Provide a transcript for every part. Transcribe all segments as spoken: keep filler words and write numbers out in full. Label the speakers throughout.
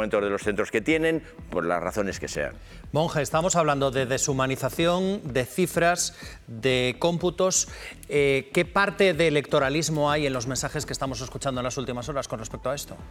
Speaker 1: momento de los centros que tienen, por las razones que sean.
Speaker 2: Monge, estamos hablando de deshumanización, de cifras, de cómputos. Eh, ¿Qué parte de electoralismo hay en los mensajes que estamos escuchando en las últimas horas con respecto a esto?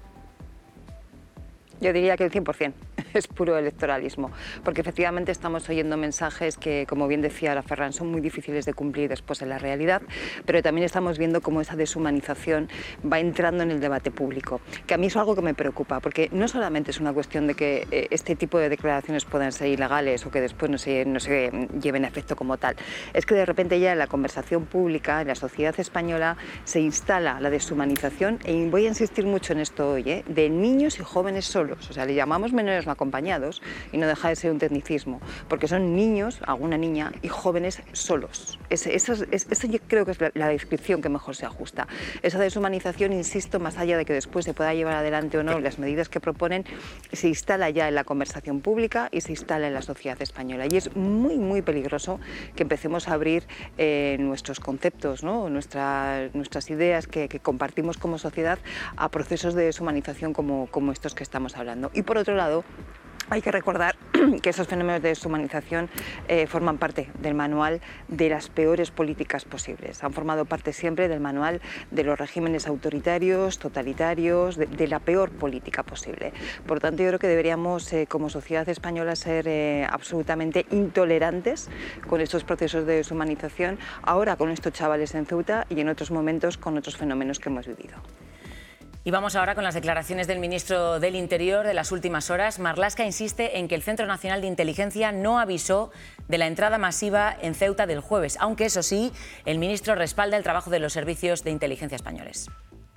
Speaker 3: Yo diría que el cien por cien es puro electoralismo, porque efectivamente estamos oyendo mensajes que, como bien decía la Ferran, son muy difíciles de cumplir después en la realidad, pero también estamos viendo cómo esa deshumanización va entrando en el debate público, que a mí es algo que me preocupa, porque no solamente es una cuestión de que eh, este tipo de declaraciones puedan ser ilegales o que después no se, no se lleven a efecto como tal, es que de repente ya en la conversación pública, en la sociedad española, se instala la deshumanización, y voy a insistir mucho en esto hoy, ¿eh? de niños y jóvenes solos. O sea, le llamamos menores no acompañados y no deja de ser un tecnicismo, porque son niños, alguna niña, y jóvenes solos. Ese, eso, es, eso yo creo que es la, la descripción que mejor se ajusta. Esa deshumanización, insisto, más allá de que después se pueda llevar adelante o no las medidas que proponen, se instala ya en la conversación pública y se instala en la sociedad española. Y es muy, muy peligroso que empecemos a abrir eh, nuestros conceptos, ¿no? Nuestra, nuestras ideas que, que compartimos como sociedad a procesos de deshumanización como, como estos que estamos hablando. Y por otro lado, hay que recordar que esos fenómenos de deshumanización eh, forman parte del manual de las peores políticas posibles. Han formado parte siempre del manual de los regímenes autoritarios, totalitarios, de, de la peor política posible. Por lo tanto, yo creo que deberíamos, eh, como sociedad española, ser eh, absolutamente intolerantes con estos procesos de deshumanización, ahora con estos chavales en Ceuta y en otros momentos con otros fenómenos que hemos vivido.
Speaker 4: Y vamos ahora con las declaraciones del ministro del Interior de las últimas horas. Marlaska insiste en que el Centro Nacional de Inteligencia no avisó de la entrada masiva en Ceuta del jueves, aunque eso sí, el ministro respalda el trabajo de los servicios de inteligencia españoles.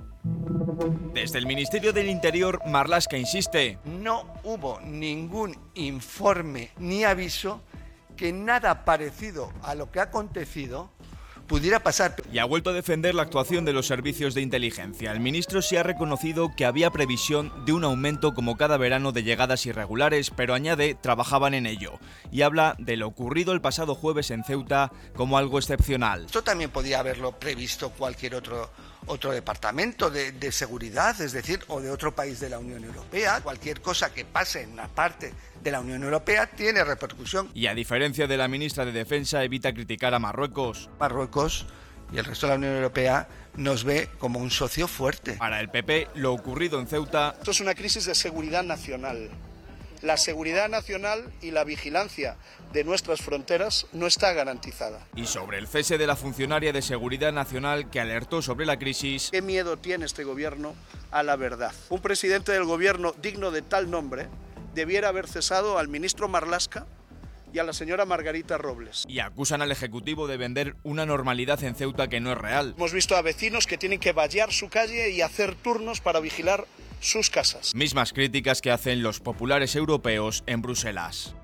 Speaker 5: Desde el Ministerio del Interior, Marlaska insiste.
Speaker 6: No hubo ningún informe ni aviso que nada parecido a lo que ha acontecido pudiera pasar.
Speaker 5: Y ha vuelto a defender la actuación de los servicios de inteligencia. El ministro sí ha reconocido que había previsión de un aumento como cada verano de llegadas irregulares, pero añade, trabajaban en ello. Y habla de lo ocurrido el pasado jueves en Ceuta como algo excepcional.
Speaker 6: Esto también podía haberlo previsto cualquier otro, otro departamento de, de seguridad, es decir, o de otro país de la Unión Europea. Cualquier cosa que pase en una parte de la Unión Europea tiene repercusión.
Speaker 5: Y a diferencia de la ministra de Defensa, evita criticar a Marruecos.
Speaker 6: Marruecos y el resto de la Unión Europea nos ve como un socio fuerte.
Speaker 5: Para el P P, lo ocurrido en Ceuta...
Speaker 7: Esto es una crisis de seguridad nacional. La seguridad nacional y la vigilancia de nuestras fronteras no está garantizada.
Speaker 5: Y sobre el cese de la funcionaria de Seguridad Nacional que alertó sobre la crisis...
Speaker 7: ¿Qué miedo tiene este gobierno a la verdad? Un presidente del gobierno digno de tal nombre debiera haber cesado al ministro Marlaska y a la señora Margarita Robles.
Speaker 5: Y acusan al Ejecutivo de vender una normalidad en Ceuta que no es real.
Speaker 7: Hemos visto a vecinos que tienen que vallar su calle y hacer turnos para vigilar sus casas.
Speaker 5: Mismas críticas que hacen los populares europeos en Bruselas.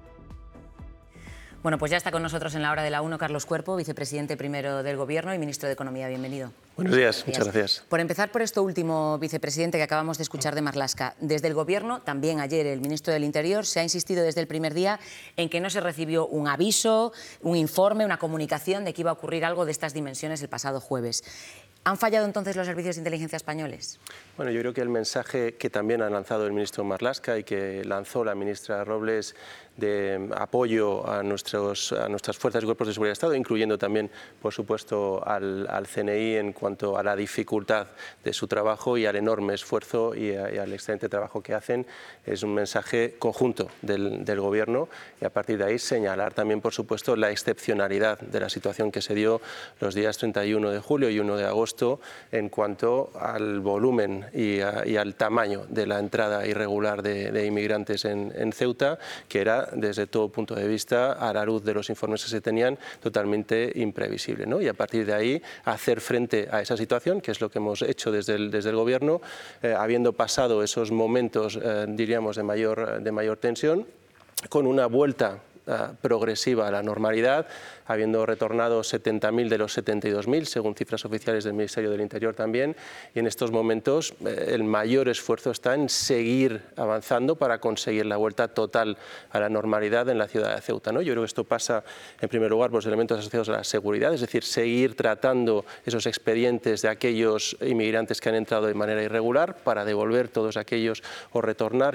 Speaker 4: Bueno, pues ya está con nosotros en la hora de la uno Carlos Cuerpo, vicepresidente primero del Gobierno y ministro de Economía. Bienvenido.
Speaker 8: Buenos días, muchas gracias.
Speaker 4: Por empezar por esto último, vicepresidente, que acabamos de escuchar de Marlaska. Desde el Gobierno, también ayer el ministro del Interior, se ha insistido desde el primer día en que no se recibió un aviso, un informe, una comunicación de que iba a ocurrir algo de estas dimensiones el pasado jueves. ¿Han fallado entonces los servicios de inteligencia españoles?
Speaker 8: Bueno, yo creo que el mensaje que también ha lanzado el ministro Marlaska y que lanzó la ministra Robles de apoyo a, nuestros, a nuestras fuerzas y cuerpos de seguridad del Estado, incluyendo también, por supuesto, al, al C N I en cuanto a la dificultad de su trabajo y al enorme esfuerzo y, a, y al excelente trabajo que hacen, es un mensaje conjunto del, del Gobierno y a partir de ahí señalar también, por supuesto, la excepcionalidad de la situación que se dio los días treinta y uno de julio y uno de agosto en cuanto al volumen y, a, y al tamaño de la entrada irregular de, de inmigrantes en, en Ceuta, que era, desde todo punto de vista, a la luz de los informes que se tenían, totalmente imprevisible, ¿no? Y a partir de ahí hacer frente a esa situación, que es lo que hemos hecho desde el, desde el Gobierno, eh, habiendo pasado esos momentos, eh, diríamos, de mayor, de mayor tensión, con una vuelta uh, progresiva a la normalidad, habiendo retornado setenta mil de los setenta y dos mil, según cifras oficiales del Ministerio del Interior también, y en estos momentos eh, el mayor esfuerzo está en seguir avanzando para conseguir la vuelta total a la normalidad en la ciudad de Ceuta, ¿no? Yo creo que esto pasa, en primer lugar, por los elementos asociados a la seguridad, es decir, seguir tratando esos expedientes de aquellos inmigrantes que han entrado de manera irregular para devolver todos aquellos o retornar